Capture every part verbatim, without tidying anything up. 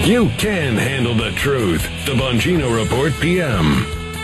You can handle the truth. The Bongino Report P M.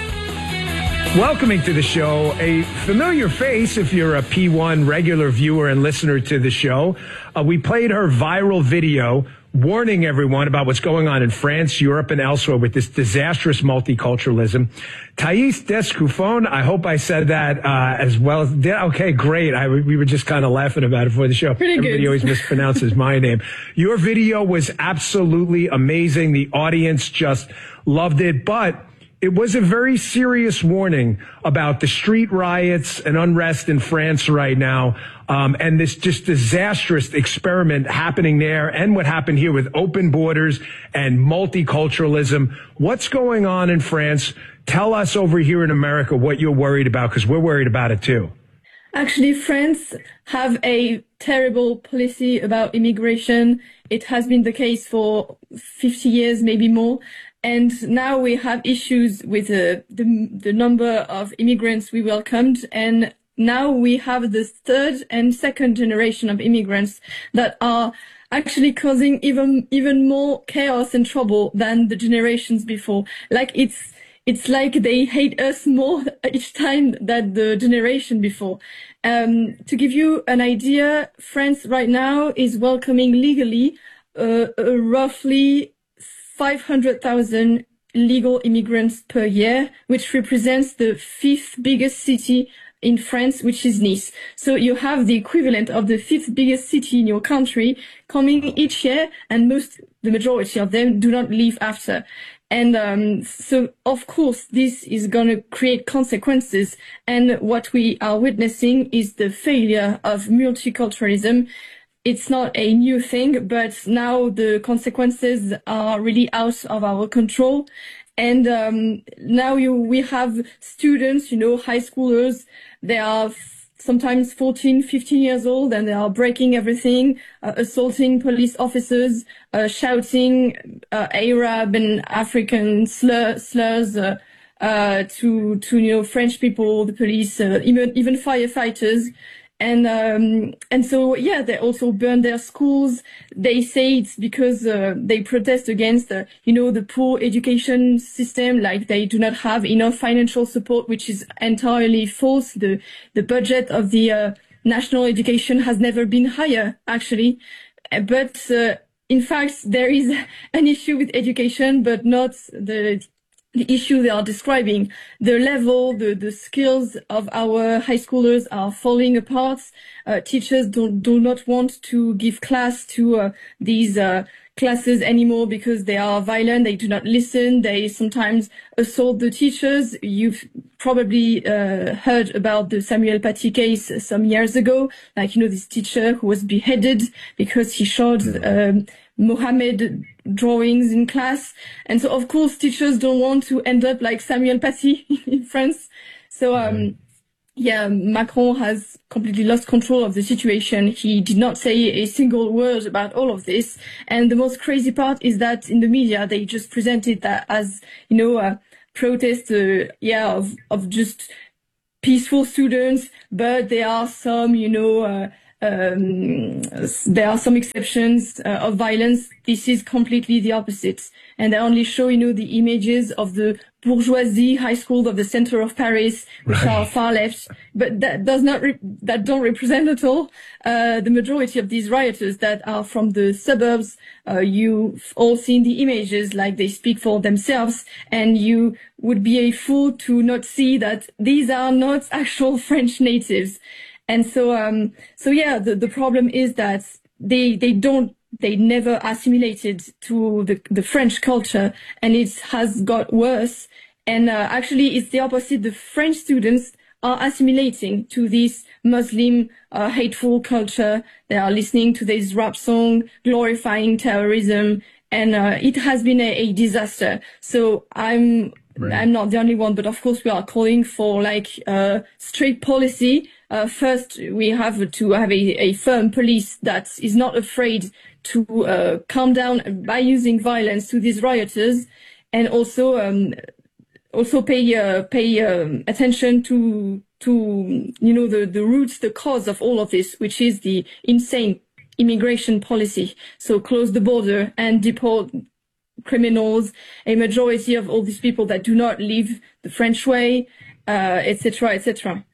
Welcoming to the show, a familiar face if you're a P one regular viewer and listener to the show. Uh, we played her viral video warning everyone about what's going on in France, Europe, and elsewhere with this disastrous multiculturalism. Thais Descoufon, I hope I said that uh, as well. Okay, great. I, we were just kind of laughing about it before the show. Pretty Everybody good. always mispronounces my name. Your video was absolutely amazing. The audience just loved it, but it was a very serious warning about the street riots and unrest in France right now, um, and this just disastrous experiment happening there and what happened here with open borders and multiculturalism. What's going on in France? Tell us over here in America what you're worried about, because we're worried about it too. Actually, France have a terrible policy about immigration. It has been the case for fifty years, maybe more. And now we have issues with uh, the, the number of immigrants we welcomed. And now we have the third and second generation of immigrants that are actually causing even, even more chaos and trouble than the generations before. Like it's, it's like they hate us more each time than the generation before. Um, to give you an idea, France right now is welcoming legally uh, uh, roughly five hundred thousand legal immigrants per year, which represents the fifth biggest city in France, which is Nice. So you have the equivalent of the fifth biggest city in your country coming each year, and most, the majority of them do not leave after. And um, so, of course, this is going to create consequences. And what we are witnessing is the failure of multiculturalism. It's not a new thing, but now the consequences are really out of our control. And um, now you, we have students, you know, high schoolers, they are f- sometimes fourteen, fifteen years old, and they are breaking everything, uh, assaulting police officers, uh, shouting uh, Arab and African slur, slurs uh, uh, to, to, you know, French people, the police, uh, even, even firefighters. And, um, and so, yeah, they also burn their schools. They say it's because, uh, they protest against, uh, you know, the poor education system, like they do not have enough financial support, which is entirely false. The, the budget of the, uh, national education has never been higher, actually. But, uh, in fact, there is an issue with education, but not the, the issue they are describing. The level, the, the skills of our high schoolers are falling apart. Uh, teachers don't, do not want to give class to uh, these uh, classes anymore because they are violent. They do not listen. They sometimes assault the teachers. You've probably uh, heard about the Samuel Paty case some years ago. Like, you know, this teacher who was beheaded because he showed um, Mohammed drawings in class. And so, of course, teachers don't want to end up like Samuel Paty in France. So, um, yeah, Macron has completely lost control of the situation. He did not say a single word about all of this. And the most crazy part is that in the media, they just presented that as, you know, a protest, uh, yeah, of, of just peaceful students. But there are some, you know, uh, Um, there are some exceptions uh, of violence. This is completely the opposite. And they only show, you know, the images of the bourgeoisie high schools of the center of Paris, which Right. are far left, but that does not, re- that don't represent at all, uh, the majority of these rioters that are from the suburbs. Uh, you've all seen the images, like they speak for themselves, and you would be a fool to not see that these are not actual French natives. And so, um, so yeah, the, the problem is that they, they don't, they never assimilated to the, the French culture, and it has got worse. And, uh, actually it's the opposite. The French students are assimilating to this Muslim, uh, hateful culture. They are listening to this rap song glorifying terrorism, and, uh, it has been a, a disaster. So I'm, Right. I'm not the only one, but of course we are calling for like uh strict policy. Uh, first, we have to have a, a firm police that is not afraid to uh, calm down by using violence to these rioters, and also um, also pay uh, pay um, attention to to you know the the roots, the cause of all of this, which is the insane immigration policy. So close the border and deport criminals, a majority of all these people that do not live the French way, uh, et cetera, et cetera.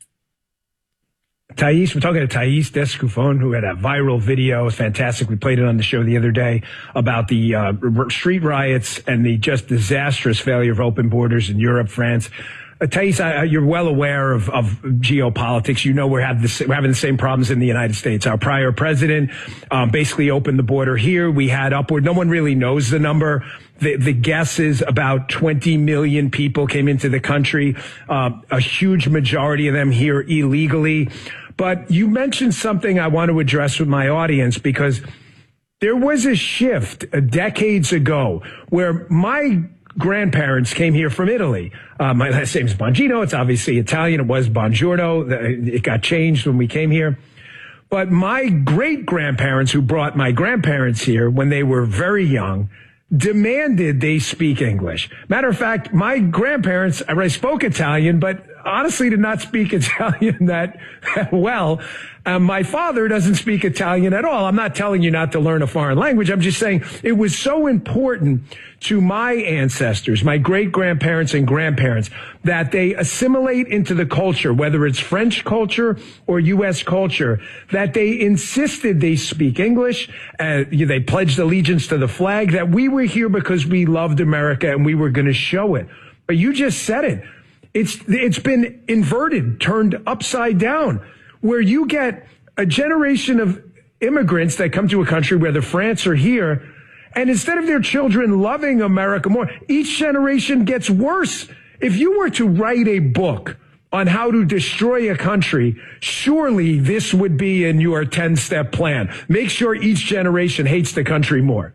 Thais, we're talking to Thais Descoufon, who had a viral video. It was fantastic. We played it on the show the other day about the uh, street riots and the just disastrous failure of open borders in Europe, France. Uh, Thais, I, you're well aware of, of geopolitics. You know we're, have the, we're having the same problems in the United States. Our prior president um, basically opened the border here. We had upward. No one really knows the number. The, the guess is about twenty million people came into the country, uh, a huge majority of them here illegally. But you mentioned something I want to address with my audience, because there was a shift uh, decades ago where my grandparents came here from Italy. Uh, my last name is Bongino. It's obviously Italian. It was Buongiorno. It got changed when we came here. But my great-grandparents, who brought my grandparents here when they were very young, demanded they speak English. Matter of fact, my grandparents, I spoke Italian, but honestly did not speak Italian that, that well. Um, my father doesn't speak Italian at all. I'm not telling you not to learn a foreign language. I'm just saying it was so important to my ancestors, my great-grandparents and grandparents, that they assimilate into the culture, whether it's French culture or U S culture, that they insisted they speak English, uh, they pledged allegiance to the flag, that we were here because we loved America and we were going to show it. But you just said it. It's, it's been inverted, turned upside down, where you get a generation of immigrants that come to a country, whether France or here, and instead of their children loving America more, each generation gets worse. If you were to write a book on how to destroy a country, surely this would be in your ten-step plan. Make sure each generation hates the country more.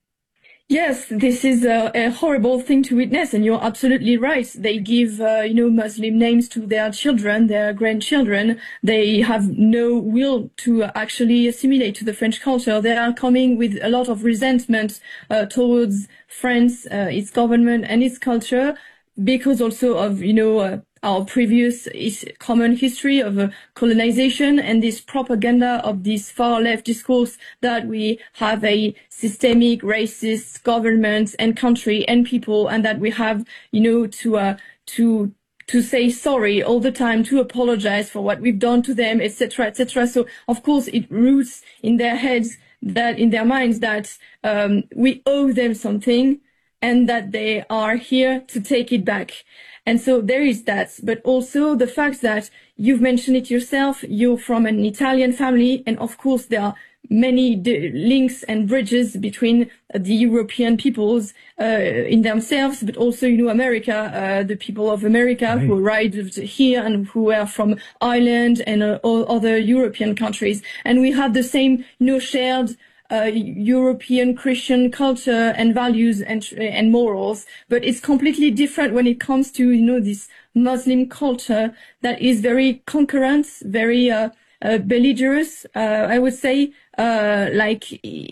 Yes, this is a, a horrible thing to witness, and you're absolutely right. They give, uh, you know, Muslim names to their children, their grandchildren. They have no will to actually assimilate to the French culture. They are coming with a lot of resentment uh, towards France, uh, its government and its culture, because also of, you know, uh, our previous is common history of uh, colonization and this propaganda of this far left discourse that we have a systemic racist government and country and people, and that we have, you know, to uh, to to say sorry all the time, to apologize for what we've done to them, et cetera, et cetera. So of course it roots in their heads, that in their minds, that um, we owe them something and that they are here to take it back. And so there is that, but also the fact that you've mentioned it yourself, you're from an Italian family, and of course there are many d- links and bridges between the European peoples uh, in themselves, but also, you know, America, uh, the people of America right. who arrived here and who were from Ireland and uh, all other European countries. And we have the same, you know, shared Uh, European Christian culture and values and and morals, but it's completely different when it comes to, you know, this Muslim culture that is very concurrent, very uh, uh, belligerent. Uh, I would say, uh, like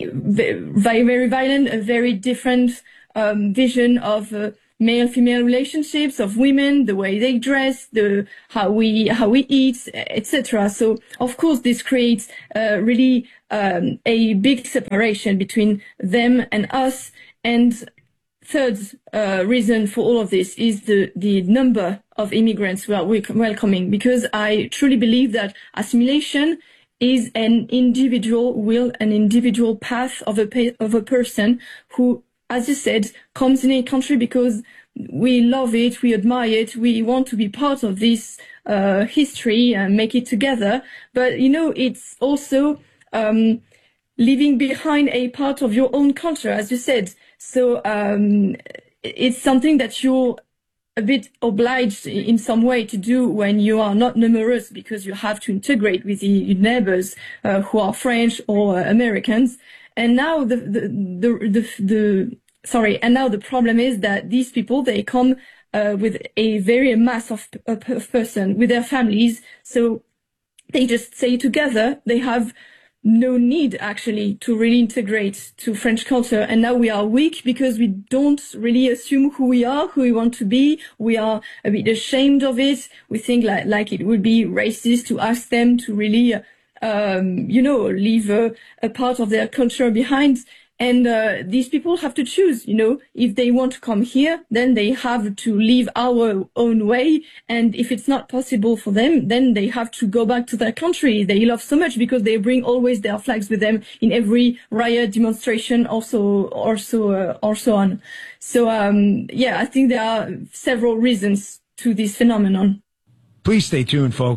very very violent, a very different um, vision of uh, male-female relationships, of women, the way they dress, the how we how we eat, et cetera. So of course this creates uh, really um, a big separation between them and us. And third uh, reason for all of this is the the number of immigrants we are welcoming, because I truly believe that assimilation is an individual will, an individual path of a of a person who, as you said, comes in a country because we love it, we admire it, we want to be part of this uh, history and make it together. But, you know, it's also um, leaving behind a part of your own culture, as you said. So um, it's something that you're a bit obliged in some way to do when you are not numerous, because you have to integrate with the neighbors uh, who are French or uh, Americans. And now the, the, the, the, the, sorry, and now the problem is that these people, they come, uh, with a very mass of, of person, with their families. So they just stay together. They have no need actually to really integrate to French culture. And now we are weak because we don't really assume who we are, who we want to be. We are a bit ashamed of it. We think like, like it would be racist to ask them to really, uh, Um, you know, leave a, a part of their culture behind. And uh, these people have to choose, you know, if they want to come here, then they have to leave our own way. And if it's not possible for them, then they have to go back to their country they love so much, because they bring always their flags with them in every riot, demonstration, also, also, uh, or so on. So, um, yeah, I think there are several reasons to this phenomenon. Please stay tuned, folks.